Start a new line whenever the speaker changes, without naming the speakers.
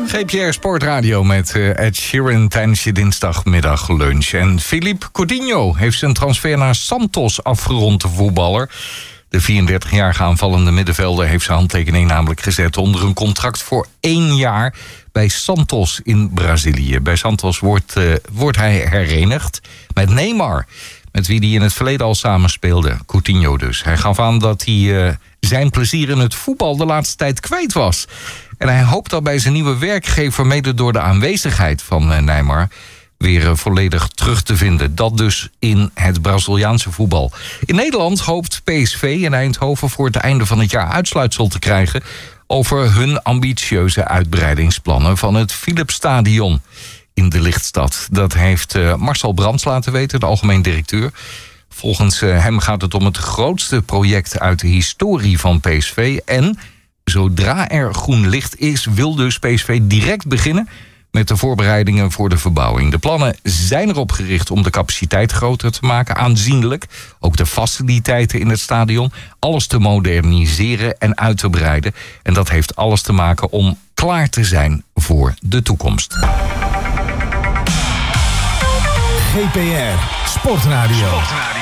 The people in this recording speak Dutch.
GPR Sportradio met Ed Sheeran tijdens je dinsdagmiddag lunch. En Philippe Coutinho heeft zijn transfer naar Santos afgerond, de voetballer. De 34-jarige aanvallende middenvelder heeft zijn handtekening namelijk gezet onder een contract voor 1 jaar bij Santos in Brazilië. Bij Santos wordt hij herenigd met Neymar, met wie hij in het verleden al samenspeelde. Coutinho dus. Hij gaf aan dat hij zijn plezier in het voetbal de laatste tijd kwijt was. En hij hoopt dat bij zijn nieuwe werkgever, mede door de aanwezigheid van Neymar, weer volledig terug te vinden. Dat dus in het Braziliaanse voetbal. In Nederland hoopt PSV in Eindhoven voor het einde van het jaar uitsluitsel te krijgen over hun ambitieuze uitbreidingsplannen van het Philipsstadion in de Lichtstad. Dat heeft Marcel Brands laten weten, de algemeen directeur. Volgens hem gaat het om het grootste project uit de historie van PSV. En zodra er groen licht is, wil dus PSV direct beginnen met de voorbereidingen voor de verbouwing. De plannen zijn erop gericht om de capaciteit groter te maken, aanzienlijk. Ook de faciliteiten in het stadion. Alles te moderniseren en uit te breiden. En dat heeft alles te maken om klaar te zijn voor de toekomst.
GPR Sportradio.